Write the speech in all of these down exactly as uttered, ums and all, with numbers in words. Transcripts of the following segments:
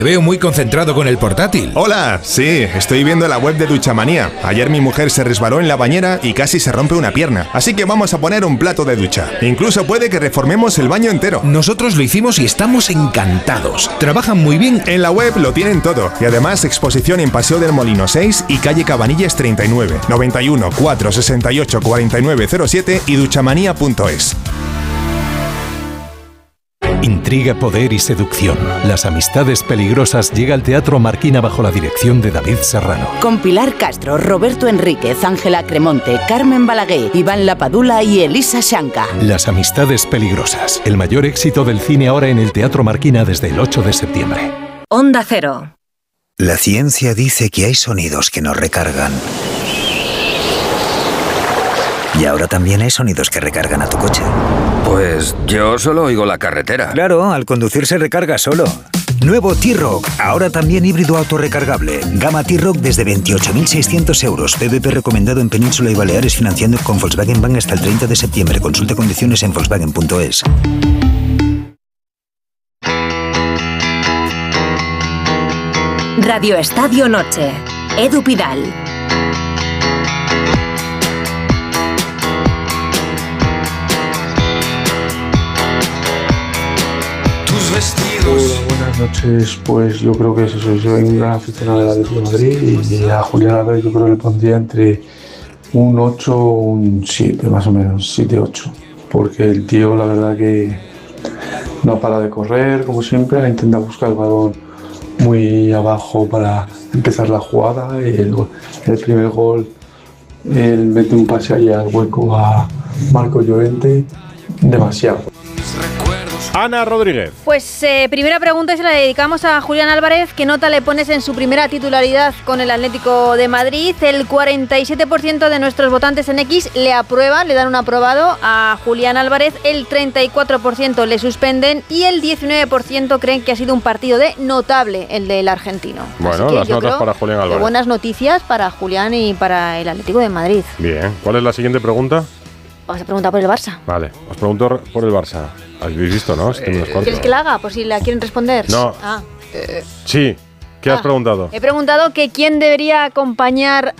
Te veo muy concentrado con el portátil. Hola, sí, estoy viendo la web de Duchamanía. Ayer mi mujer se resbaló en la bañera y casi se rompe una pierna. Así que vamos a poner un plato de ducha. Incluso puede que reformemos el baño entero. Nosotros lo hicimos y estamos encantados. Trabajan muy bien. En la web lo tienen todo. Y además exposición en Paseo del Molino seis y calle Cabanillas treinta y nueve, noventa y uno, cuatrocientos sesenta y ocho, cuarenta y nueve cero siete y duchamanía punto es. Intriga, poder y seducción. Las amistades peligrosas llega al Teatro Marquina bajo la dirección de David Serrano. Con Pilar Castro, Roberto Enríquez, Ángela Cremonte, Carmen Balaguer, Iván Lapadula y Elisa Shanka. Las amistades peligrosas. El mayor éxito del cine ahora en el Teatro Marquina desde el ocho de septiembre. Onda Cero. La ciencia dice que hay sonidos que nos recargan. Y ahora también hay sonidos que recargan a tu coche. Pues yo solo oigo la carretera. Claro, al conducir se recarga solo. Nuevo T-Roc, ahora también híbrido autorrecargable. Gama T-Roc desde veintiocho mil seiscientos euros. P V P recomendado en Península y Baleares financiando con Volkswagen Bank hasta el treinta de septiembre. Consulte condiciones en volkswagen punto es. Radio Estadio Noche. Edu Pidal. Hola, buenas noches. Pues yo creo que eso soy. Soy un gran aficionado del Atlético de Madrid y a Julián Álvarez yo creo que le pondría entre un ocho o un siete, más o menos, siete ocho. Porque el tío, la verdad que no para de correr, como siempre, intenta buscar el balón muy abajo para empezar la jugada. El, el primer gol, él mete un pase ahí al hueco a Marco Llorente, demasiado. Ana Rodríguez. Pues eh, primera pregunta y se la dedicamos a Julián Álvarez. ¿Qué nota le pones en su primera titularidad con el Atlético de Madrid? El cuarenta y siete por ciento de nuestros votantes en X le aprueban, le dan un aprobado a Julián Álvarez, el treinta y cuatro por ciento le suspenden y el diecinueve por ciento creen que ha sido un partido de notable el del argentino. Bueno, las notas para Julián Álvarez. Buenas noticias para Julián y para el Atlético de Madrid. Bien, ¿cuál es la siguiente pregunta? Vas a preguntar por el Barça. Vale, os pregunto por el Barça. ¿Habéis visto, no? Si eh, ¿Quieres que la haga? Por si la quieren responder. No. Ah. Eh, sí. ¿Qué ah, has preguntado? He preguntado que quién debería acompañar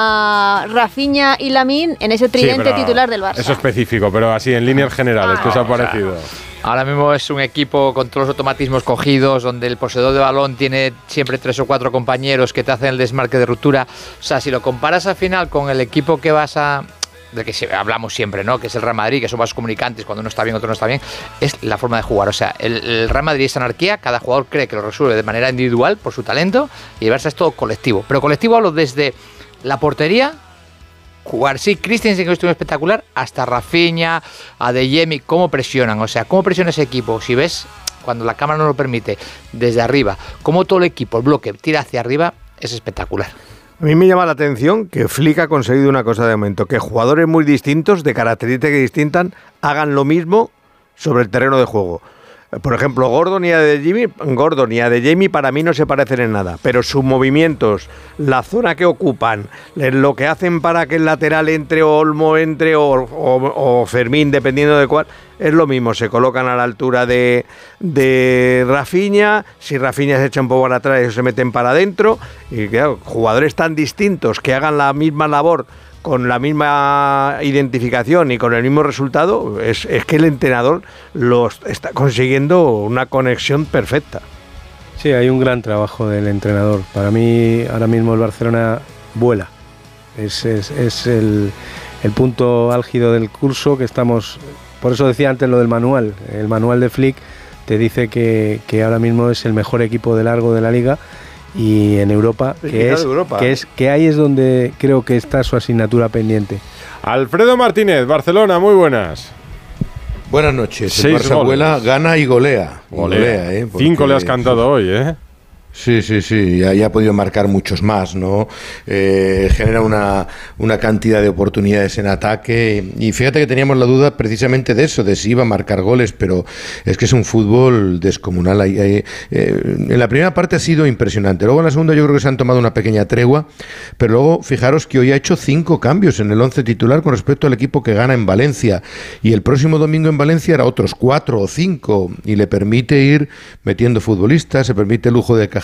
a Rafinha y Lamine en ese tridente sí, titular del Barça. Eso específico, pero así en líneas generales, ah, ¿qué os ha parecido? O sea, ahora mismo es un equipo con todos los automatismos cogidos, donde el poseedor de balón tiene siempre tres o cuatro compañeros que te hacen el desmarque de ruptura. O sea, si lo comparas al final con el equipo que vas a... de que hablamos siempre, ¿no? Que es el Real Madrid, que son más comunicantes, cuando uno está bien, otro no está bien, es la forma de jugar. O sea, el, el Real Madrid es anarquía, cada jugador cree que lo resuelve de manera individual por su talento, y el Barça es todo colectivo. Pero colectivo hablo desde la portería, jugar, sí, Christensen, que estuvo espectacular, hasta Rafinha, a Adeyemi, cómo presionan, o sea, cómo presiona ese equipo. Si ves, cuando la cámara no lo permite, desde arriba, cómo todo el equipo, el bloque, tira hacia arriba, es espectacular. A mí me llama la atención que Flick ha conseguido una cosa de momento, que jugadores muy distintos, de características distintas, hagan lo mismo sobre el terreno de juego. Por ejemplo, Gordon y Adeyemi, Gordon y Adeyemi para mí no se parecen en nada, pero sus movimientos, la zona que ocupan, lo que hacen para que el lateral entre o Olmo entre o, o, o Fermín, dependiendo de cuál, es lo mismo. Se colocan a la altura de, de Rafinha, si Rafinha se echa un poco para atrás, ellos se meten para adentro, y claro, jugadores tan distintos que hagan la misma labor con la misma identificación y con el mismo resultado, es, es que el entrenador los está consiguiendo una conexión perfecta. Sí, hay un gran trabajo del entrenador. Para mí, ahora mismo el Barcelona vuela. Es, es, es el, el punto álgido del curso que estamos... Por eso decía antes lo del manual. El manual de Flick te dice que, que ahora mismo es el mejor equipo de largo de la Liga, y en Europa, que es, Europa. que es que ahí es donde creo que está su asignatura pendiente. Alfredo Martínez, Barcelona, muy buenas. Buenas noches. El Barça vuela, gana y golea. Golea, golea ¿eh? Cinco le has cantado hoy, ¿eh? Sí, sí, sí, ya, ya ha podido marcar muchos más, ¿no? Eh, genera una, una cantidad de oportunidades en ataque y fíjate que teníamos la duda precisamente de eso, de si iba a marcar goles, pero es que es un fútbol descomunal. Hay, hay, eh, en la primera parte ha sido impresionante, luego en la segunda yo creo que se han tomado una pequeña tregua, pero luego fijaros que hoy ha hecho cinco cambios en el once titular con respecto al equipo que gana en Valencia y el próximo domingo en Valencia hará otros cuatro o cinco y le permite ir metiendo futbolistas, se permite el lujo de